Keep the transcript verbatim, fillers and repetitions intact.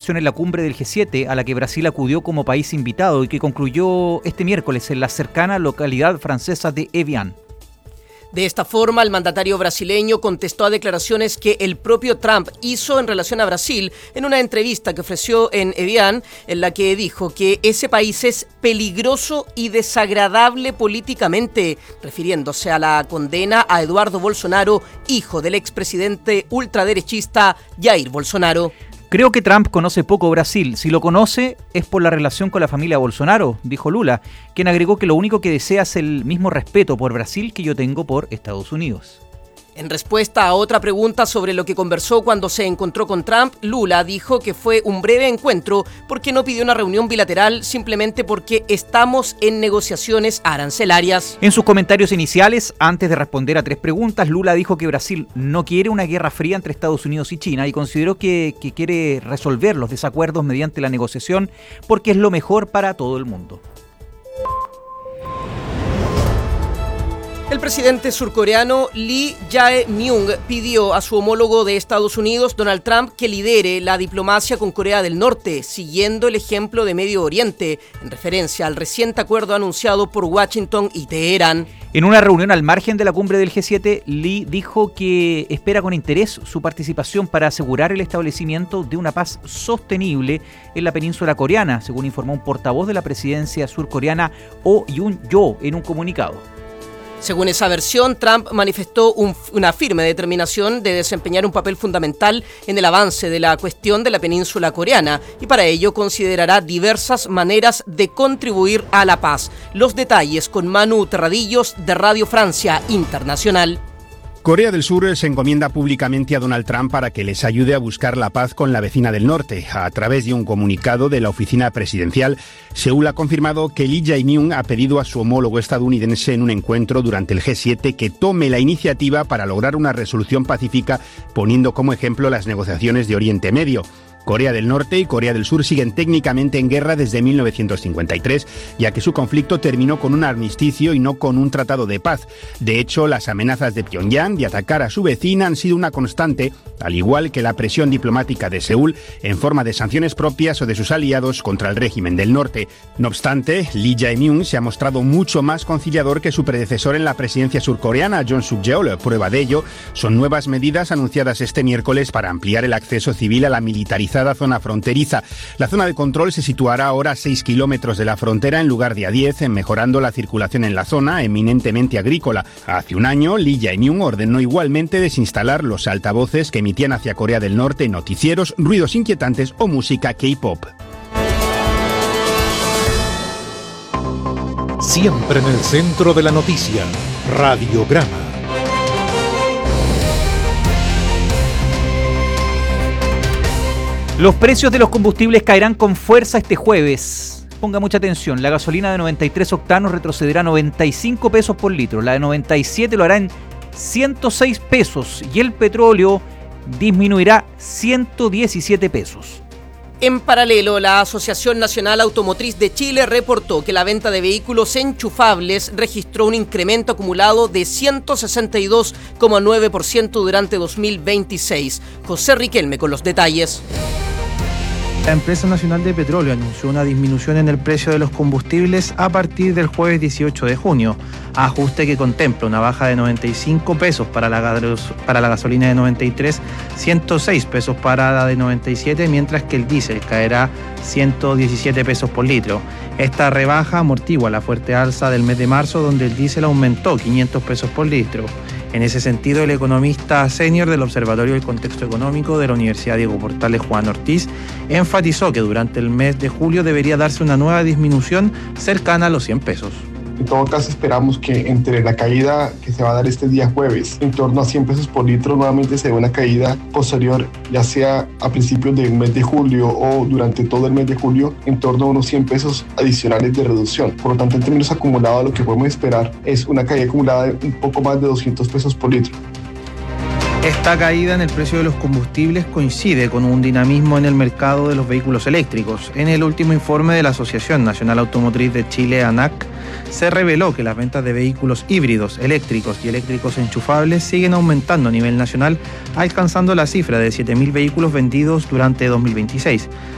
declaración en la cumbre del G siete a la que Brasil acudió como país invitado y que concluyó este miércoles en la cercana localidad francesa de Evian. De esta forma, el mandatario brasileño contestó a declaraciones que el propio Trump hizo en relación a Brasil en una entrevista que ofreció en Evian, en la que dijo que ese país es peligroso y desagradable políticamente, refiriéndose a la condena a Eduardo Bolsonaro, hijo del expresidente ultraderechista Jair Bolsonaro. Creo que Trump conoce poco Brasil. Si lo conoce es por la relación con la familia Bolsonaro, dijo Lula, quien agregó que lo único que desea es el mismo respeto por Brasil que yo tengo por Estados Unidos. En respuesta a otra pregunta sobre lo que conversó cuando se encontró con Trump, Lula dijo que fue un breve encuentro porque no pidió una reunión bilateral, simplemente porque estamos en negociaciones arancelarias. En sus comentarios iniciales, antes de responder a tres preguntas, Lula dijo que Brasil no quiere una guerra fría entre Estados Unidos y China y consideró que, que quiere resolver los desacuerdos mediante la negociación porque es lo mejor para todo el mundo. El presidente surcoreano Lee Jae-myung pidió a su homólogo de Estados Unidos, Donald Trump, que lidere la diplomacia con Corea del Norte, siguiendo el ejemplo de Medio Oriente, en referencia al reciente acuerdo anunciado por Washington y Teherán. En una reunión al margen de la cumbre del G siete, Lee dijo que espera con interés su participación para asegurar el establecimiento de una paz sostenible en la península coreana, según informó un portavoz de la presidencia surcoreana, Oh Yun-yo, en un comunicado. Según esa versión, Trump manifestó un, una firme determinación de desempeñar un papel fundamental en el avance de la cuestión de la península coreana y para ello considerará diversas maneras de contribuir a la paz. Los detalles con Manu Terradillos de Radio Francia Internacional. Corea del Sur se encomienda públicamente a Donald Trump para que les ayude a buscar la paz con la vecina del norte. A través de un comunicado de la oficina presidencial, Seúl ha confirmado que Lee Jae-myung ha pedido a su homólogo estadounidense en un encuentro durante el G siete que tome la iniciativa para lograr una resolución pacífica, poniendo como ejemplo las negociaciones de Oriente Medio. Corea del Norte y Corea del Sur siguen técnicamente en guerra desde mil novecientos cincuenta y tres, ya que su conflicto terminó con un armisticio y no con un tratado de paz. De hecho, las amenazas de Pyongyang de atacar a su vecina han sido una constante, al igual que la presión diplomática de Seúl en forma de sanciones propias o de sus aliados contra el régimen del norte. No obstante, Lee Jae-myung se ha mostrado mucho más conciliador que su predecesor en la presidencia surcoreana, Yoon Suk-yeol. Prueba de ello son nuevas medidas anunciadas este miércoles para ampliar el acceso civil a la militarizada zona fronteriza. La zona de control se situará ahora a seis kilómetros de la frontera en lugar de a diez, mejorando la circulación en la zona, eminentemente agrícola. Hace un año, Lee Jae-myung ordenó igualmente desinstalar los altavoces que emitían hacia Corea del Norte noticieros, ruidos inquietantes o música K-pop. Siempre en el centro de la noticia, Radiograma. Los precios de los combustibles caerán con fuerza este jueves. Ponga mucha atención, la gasolina de noventa y tres octanos retrocederá noventa y cinco pesos por litro, la de noventa y siete lo hará en ciento seis pesos y el petróleo disminuirá ciento diecisiete pesos. En paralelo, la Asociación Nacional Automotriz de Chile reportó que la venta de vehículos enchufables registró un incremento acumulado de ciento sesenta y dos coma nueve por ciento durante dos mil veintiséis. José Riquelme con los detalles. La empresa nacional de petróleo anunció una disminución en el precio de los combustibles a partir del jueves dieciocho de junio, ajuste que contempla una baja de noventa y cinco pesos para la, gas- para la gasolina de noventa y tres, ciento seis pesos para la de noventa y siete, mientras que el diésel caerá ciento diecisiete pesos por litro. Esta rebaja amortigua la fuerte alza del mes de marzo, donde el diésel aumentó quinientos pesos por litro. En ese sentido, el economista senior del Observatorio del Contexto Económico de la Universidad Diego Portales, Juan Ortiz, enfatizó que durante el mes de julio debería darse una nueva disminución cercana a los cien pesos. En todo caso, esperamos que entre la caída que se va a dar este día jueves, en torno a cien pesos por litro, nuevamente se dé una caída posterior, ya sea a principios del mes de julio o durante todo el mes de julio, en torno a unos cien pesos adicionales de reducción. Por lo tanto, en términos acumulados, lo que podemos esperar es una caída acumulada de un poco más de doscientos pesos por litro. Esta caída en el precio de los combustibles coincide con un dinamismo en el mercado de los vehículos eléctricos. En el último informe de la Asociación Nacional Automotriz de Chile, ANAC, se reveló que las ventas de vehículos híbridos, eléctricos y eléctricos enchufables siguen aumentando a nivel nacional, alcanzando la cifra de siete mil vehículos vendidos durante dos mil veintiséis.